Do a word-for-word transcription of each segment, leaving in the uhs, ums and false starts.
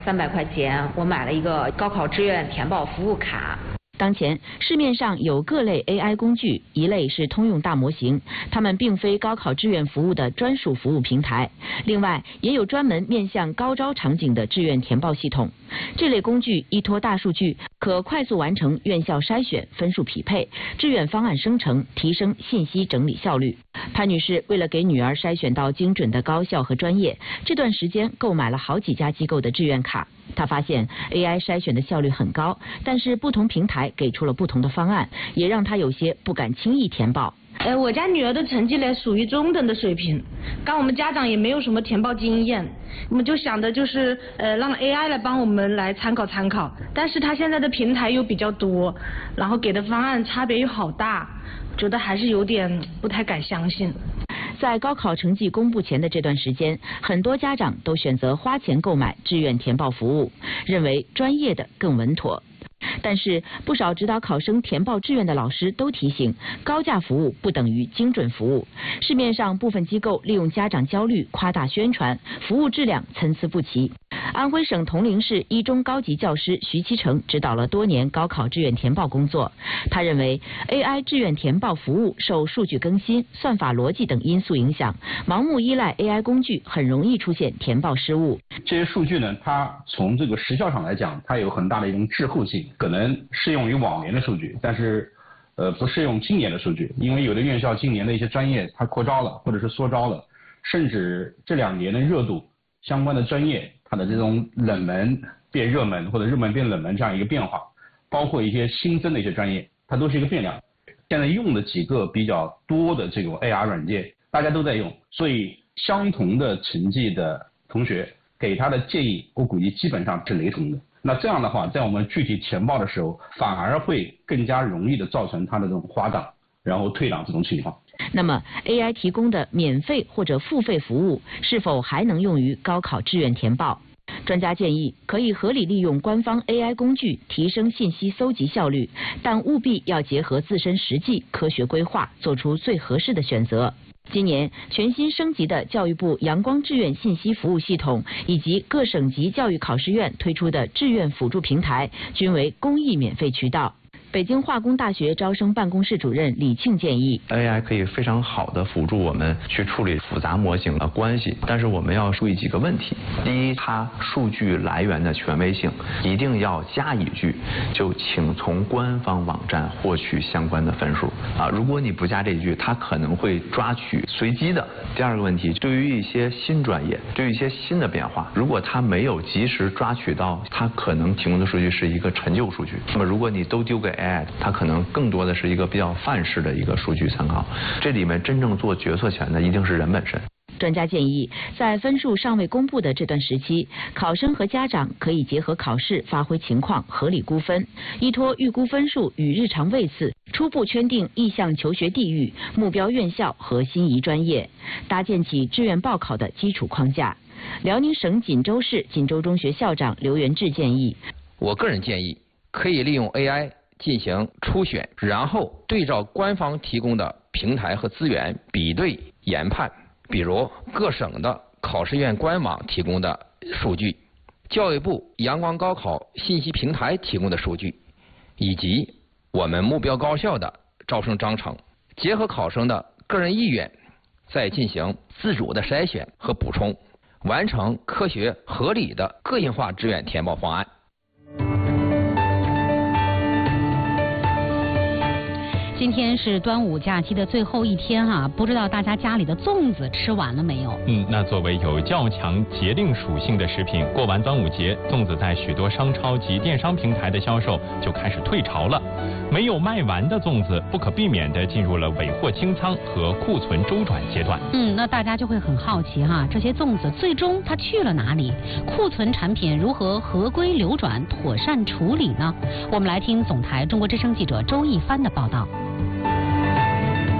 三百块钱，我买了一个高考志愿填报服务卡。 当前市面上有各类 A I 工具，一类是通用大模型，它们并非高考志愿服务的专属服务平台。另外，也有专门面向高招场景的志愿填报系统。这类工具依托大数据，可快速完成院校筛选、分数匹配、志愿方案生成，提升信息整理效率。潘女士为了给女儿筛选到精准的高校和专业，这段时间购买了好几家机构的志愿卡。她发现 A I 筛选的效率很高，但是不同平台给出了不同的方案，也让她有些不敢轻易填报。 呃，我家女儿的成绩呢属于中等的水平，刚我们家长也没有什么填报经验，我们就想的就是呃让 A I 来帮我们来参考参考，但是她现在的平台又比较多，然后给的方案差别又好大，觉得还是有点不太敢相信。 在高考成绩公布前的这段时间，很多家长都选择花钱购买志愿填报服务，认为专业的更稳妥。但是，不少指导考生填报志愿的老师都提醒，高价服务不等于精准服务。市面上部分机构利用家长焦虑夸大宣传，服务质量参差不齐。安徽省铜陵市一中高级教师徐其成指导了多年高考志愿填报工作。他认为 ，A I 志愿填报服务受数据更新、算法逻辑等因素影响，盲目依赖 A I 工具很容易出现填报失误。 这些数据呢，它从这个时效上来讲，它有很大的一种滞后性，可能适用于往年的数据，但是呃不适用今年的数据，因为有的院校今年的一些专业它扩招了，或者是缩招了，甚至这两年的热度相关的专业。它的这种冷门变热门或者热门变冷门这样一个变化，包括一些新增的一些专业，它都是一个变量。现在用的几个比较多的这种 A R 软件，大家都在用，所以相同的成绩的同学给他的建议，我估计基本上是雷同的。那这样的话，在我们具体填报的时候，反而会更加容易的造成他的这种滑档，然后退档这种情况。 那么 A I 提供的免费或者付费服务是否还能用于高考志愿填报？专家建议可以合理利用官方 A I 工具提升信息搜集效率，但务必要结合自身实际，科学规划，做出最合适的选择。今年全新升级的教育部阳光志愿信息服务系统以及各省级教育考试院推出的志愿辅助平台均为公益免费渠道。北京化工大学招生办公室主任李庆建议 ，A I 可以非常好的辅助我们去处理复杂模型的关系，但是我们要注意几个问题。第一，它数据来源的权威性一定要加一句，就请从官方网站获取相关的分数啊。如果你不加这一句，它可能会抓取随机的。第二个问题，对于一些新专业，对于一些新的变化，如果它没有及时抓取到，它可能提供的数据是一个陈旧数据。那么如果你都丢给A I， 它可能更多的是一个比较范式的一个数据参考，这里面真正做决策权的一定是人本身。 专家建议，在分数尚未公布的这段时期，考生和家长可以结合考试发挥情况，合理估分，依托预估分数与日常位次，初步圈定意向求学地域、目标院校和心仪专业，搭建起志愿报考的基础框架。辽宁省锦州市锦州中学校长刘元志建议， 我个人建议可以利用 A I。进行初选，然后对照官方提供的平台和资源比对研判，比如各省的考试院官网提供的数据，教育部阳光高考信息平台提供的数据，以及我们目标高校的招生章程，结合考生的个人意愿，再进行自主的筛选和补充，完成科学合理的个性化志愿填报方案。 今天是端午假期的最后一天哈、啊，不知道大家家里的粽子吃完了没有？ 嗯，那作为有较强节令属性的食品，过完端午节，粽子在许多商超及电商平台的销售就开始退潮了。没有卖完的粽子，不可避免地进入了尾货清仓和库存周转阶段。 嗯，那大家就会很好奇哈，这些粽子最终它去了哪里？库存产品如何合规流转、妥善处理呢？我们来听总台中国之声记者周一帆的报道。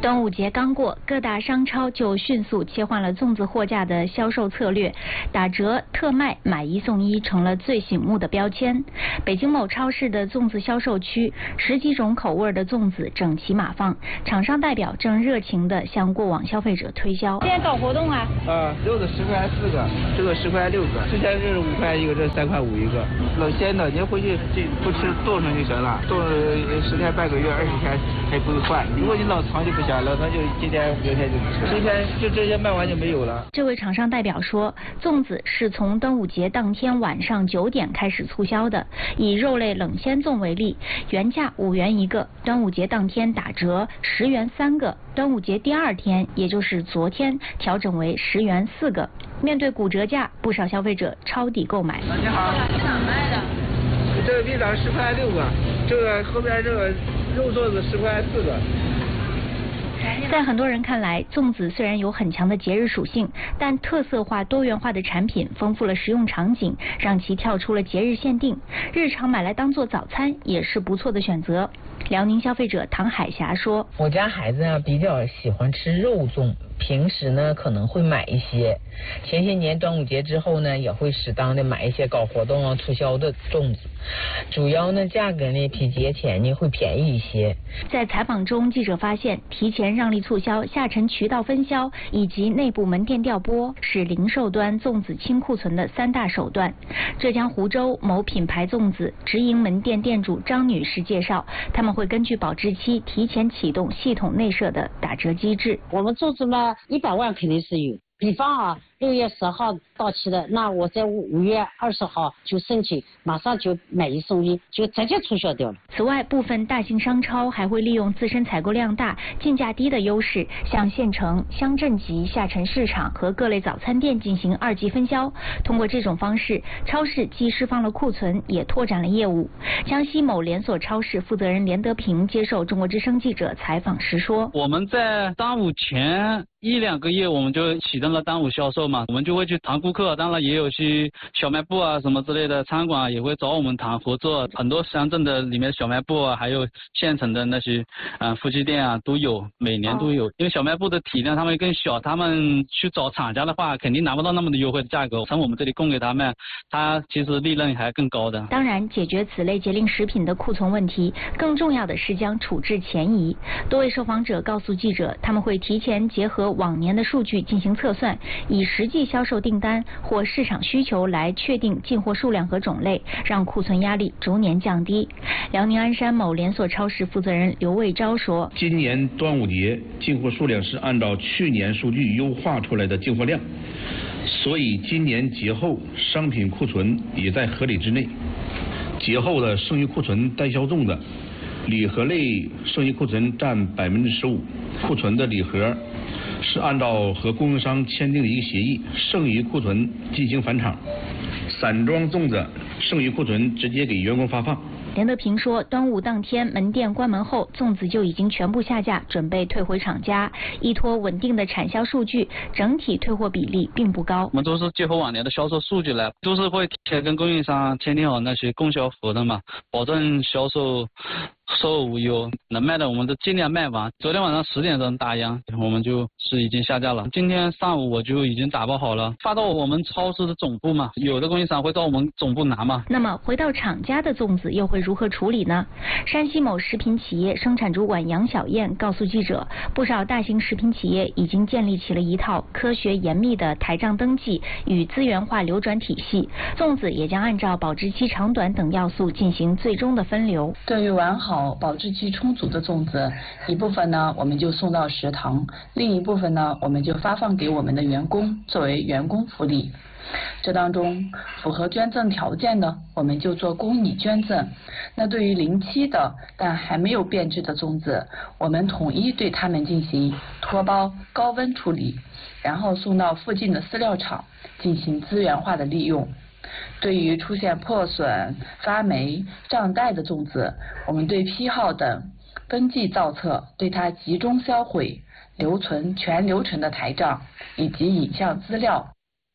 端午节刚过，各大商超就迅速切换了粽子货架的销售策略，打折、特卖、买一送一成了最醒目的标签。北京某超市的粽子销售区，十几种口味的粽子整齐码放，厂商代表正热情地向过往消费者推销。 现在搞活动啊！ 啊，柚子十块四个，这个十块六个，之前是五块一个，这三块五一个。冷鲜的，您回去不吃冻上就行了，冻十天半个月、二十天还不会坏。如果你冷藏就不行，冷藏就今天明天就不吃，今天就这些卖完就没有了。 这位厂商代表说，粽子是从端午节当天晚上九点开始促销的。以肉类冷鲜粽为例，原价五元一个，端午节当天打折十元三个，端午节第二天，也就是昨天调整为十元四个。面对骨折价，不少消费者抄底购买。 你好， 在哪卖的？ 这个冰掌十块六个，这个后边这个肉粽子十块四个。 在很多人看来，粽子虽然有很强的节日属性，但特色化、多元化的产品丰富了食用场景，让其跳出了节日限定，日常买来当做早餐也是不错的选择。辽宁消费者唐海霞说：“ 我家孩子啊比较喜欢吃肉粽，平时呢可能会买一些，前些年端午节之后呢也会适当的买一些搞活动啊促销的粽子，主要呢价格呢比节前呢会便宜一些。” 在采访中，记者发现，提前让利促销、下沉渠道分销以及内部门店调拨是零售端粽子清库存的三大手段。浙江湖州某品牌粽子直营门店店主张女士介绍，他们会根据保质期提前启动系统内设的打折机制。 我们粽子嘛，一百万肯定是有。比方啊，六月十号到期的，那我在五月二十号就申请，马上就买一送一，就直接促销掉了。 此外，部分大型商超还会利用自身采购量大、进价低的优势，向县城、乡镇级下沉市场和各类早餐店进行二级分销。通过这种方式，超市既释放了库存，也拓展了业务。江西某连锁超市负责人连德平接受中国之声记者采访时说：“ 我们在端午前一两个月，我们就启动了端午销售嘛，我们就会去谈顾客，当然也有去小卖部啊什么之类的餐馆也会找我们谈合作，很多乡镇的里面小卖部啊，还有县城的那些啊、呃、夫妻店啊都有，每年都有。因为小卖部的体量他们更小，他们去找厂家的话，肯定拿不到那么的优惠的价格，从我们这里供给他们，他其实利润还更高的。 当然，解决此类节令食品的库存问题，更重要的是将处置前移。多位受访者告诉记者，他们会提前结合往年的数据进行测算，以实际销售订单或市场需求来确定进货数量和种类，让库存压力逐年降低。辽宁鞍山某连锁超市负责人刘卫昭说：“ 今年端午节进货数量是按照去年数据优化出来的进货量，所以今年节后商品库存也在合理之内。节后的剩余库存待销粽的礼盒类剩余库存占百分之十五，库存的礼盒是按照和供应商签订的一个协议，剩余库存进行返厂，散装粽子剩余库存直接给员工发放。” 连德平说，端午当天门店关门后，粽子就已经全部下架，准备退回厂家。依托稳定的产销数据，整体退货比例并不高。 我们都是结合往年的销售数据来，都是会提前跟供应商签订好那些供销合同嘛，保证销售售无忧，能卖的我们都尽量卖完。昨天晚上十点钟打烊，我们就是已经下架了。今天上午我就已经打包好了，发到我们超市的总部嘛，有的供应商会到我们总部拿嘛。 那么回到厂家的粽子又会如何处理呢？山西某食品企业生产主管杨小燕告诉记者，不少大型食品企业已经建立起了一套科学严密的台账登记与资源化流转体系，粽子也将按照保质期长短等要素进行最终的分流。 对于完好保质期充足的粽子，一部分呢我们就送到食堂，另一部分呢我们就发放给我们的员工作为员工福利。这当中符合捐赠条件的，我们就做公益捐赠。那对于临期的但还没有变质的粽子，我们统一对它们进行脱包、高温处理，然后送到附近的饲料厂进行资源化的利用。对于出现破损、发霉、胀袋的粽子，我们对批号等登记造册，对它集中销毁，留存全流程的台账以及影像资料。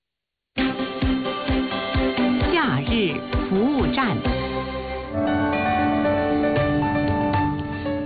假日服务站。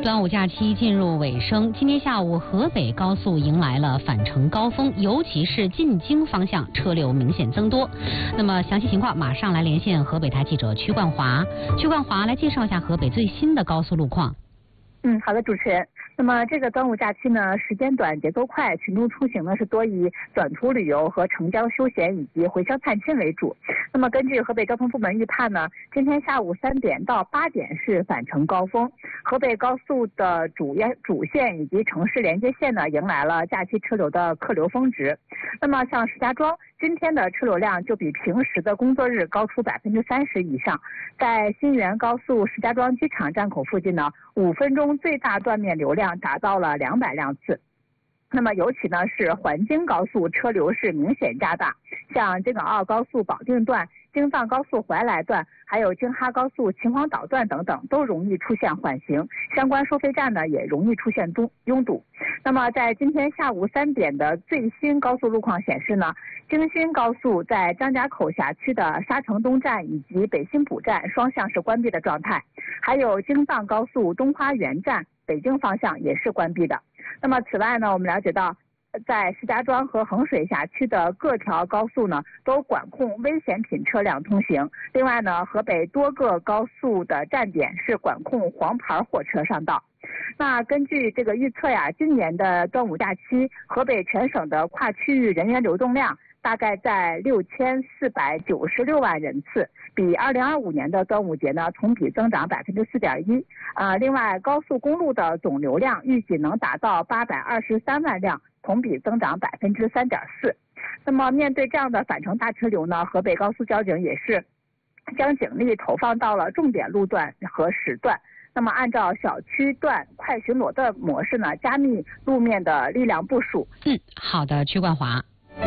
端午假期进入尾声，今天下午河北高速迎来了返程高峰，尤其是进京方向车流明显增多。那么详细情况马上来连线河北台记者曲冠华。曲冠华来介绍一下河北最新的高速路况。 嗯，好的，主持人。那么这个端午假期呢，时间短，节奏快，群众出行呢是多以短途旅游和城郊休闲以及回乡探亲为主。那么根据河北交通部门预判呢，今天下午三点到八点是返程高峰，河北高速的主沿主线以及城市连接线呢，迎来了假期车流的客流峰值。那么像石家庄今天的车流量就比平时的工作日高出百分之三十以上，在新源高速石家庄机场站口附近呢，五分钟最大断面流量达到了两百辆次。那么尤其呢是环京高速车流是明显加大，像京港澳高速保定段、京藏高速怀来段，还有京哈高速秦皇岛段等等，都容易出现缓行，相关收费站呢也容易出现拥拥堵。那么在今天下午三点的最新高速路况显示呢，京新高速在张家口辖区的沙城东站以及北新浦站双向是关闭的状态，还有京藏高速东花园站北京方向也是关闭的。那么此外呢，我们了解到，在石家庄和衡水辖区的各条高速呢，都管控危险品车辆通行。另外呢，河北多个高速的站点是管控黄牌货车上道。那根据这个预测呀，今年的端午假期，河北全省的跨区域人员流动量大概在六千四百九十六万人次，比二零二五年的端午节呢同比增长百分之四点一。呃，另外高速公路的总流量预计能达到八百二十三万辆，同比增长百分之三点四。那么面对这样的返程大车流呢，河北高速交警也是将警力投放到了重点路段和时段。那么按照小区段快巡逻的模式呢，加密路面的力量部署。 嗯，好的，曲冠华。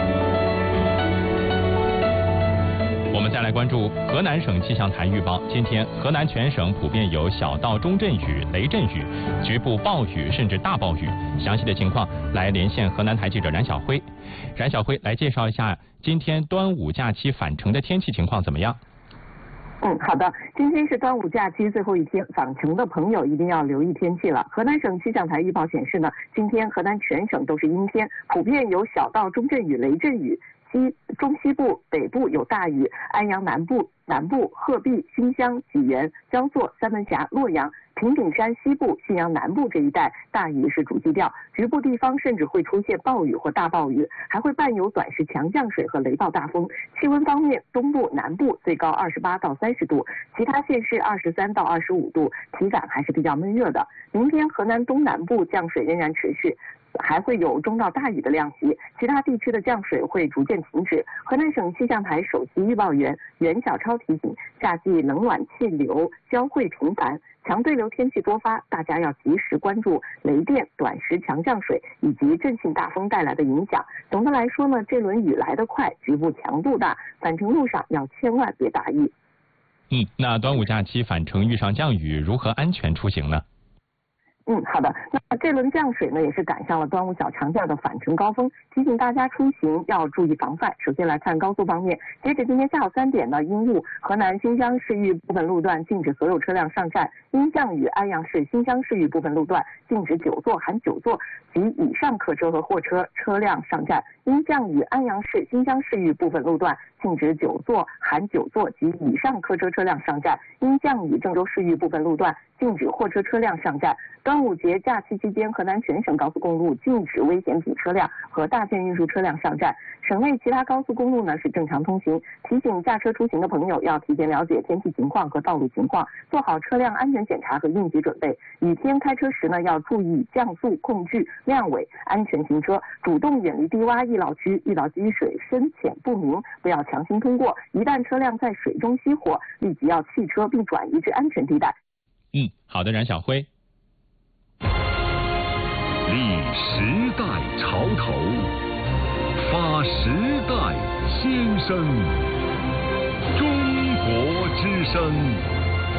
我们再来关注河南省气象台预报，今天河南全省普遍有小到中阵雨、雷阵雨，局部暴雨甚至大暴雨。详细的情况来连线河南台记者冉晓辉。冉晓辉来介绍一下今天端午假期返程的天气情况怎么样？ 嗯，好的，今天是端午假期最后一天，返程的朋友一定要留意天气了。河南省气象台预报显示呢，今天河南全省都是阴天，普遍有小到中阵雨、雷阵雨。西中西部、北部有大雨，安阳南部、南部、鹤壁、新乡、济源、焦作、三门峡、洛阳、平顶山西部、信阳南部这一带大雨是主基调，局部地方甚至会出现暴雨或大暴雨，还会伴有短时强降水和雷暴大风。气温方面，东部、南部最高二十八到三十度，其他县市二十三到二十五度，体感还是比较闷热的。明天河南东南部降水仍然持续，还会有中到大雨的量袭，其他地区的降水会逐渐停止。河南省气象台首席预报员袁小超提醒，夏季冷暖气流交汇频繁，强对流天气多发，大家要及时关注雷电、短时强降水以及阵性大风带来的影响。总的来说呢，这轮雨来得快，局部强度大，返程路上要千万别大意。 嗯，那端午假期返程遇上降雨，如何安全出行呢？ 嗯，好的。那这轮降水呢，也是赶上了端午小长假的返程高峰，提醒大家出行要注意防范。首先来看高速方面，截止今天下午三点呢，因雾河南新乡市域部分路段禁止所有车辆上站；因降雨安阳市新乡市域部分路段禁止九座含九座及以上客车和货车车辆上站；因降雨安阳市新乡市域部分路段禁止九座含九座及以上客车车辆上站；因降雨郑州市域部分路段禁止货车车辆上站。端午节假期期间，河南全省高速公路禁止危险品车辆和大件运输车辆上站。省内其他高速公路呢是正常通行。提醒驾车出行的朋友要提前了解天气情况和道路情况，做好车辆安全检查和应急准备。雨天开车时呢，要注意降速、控制、亮尾，安全行车，主动远离低洼易涝区，遇到积水深浅不明，不要强行通过。一旦车辆在水中熄火，立即要弃车并转移至安全地带。 嗯，好的，冉晓辉。 立时代潮头，发时代先声，中国之声。